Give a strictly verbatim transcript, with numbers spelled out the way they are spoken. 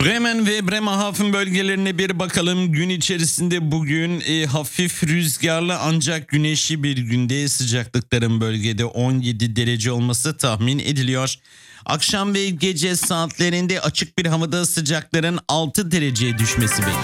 Bremen ve Bremerhaven bölgelerine bir bakalım. Gün içerisinde bugün e, hafif rüzgarlı ancak güneşli bir günde, sıcaklıkların bölgede on yedi derece olması tahmin ediliyor. Akşam ve gece saatlerinde açık bir havada sıcakların altı dereceye düşmesi bekleniyor.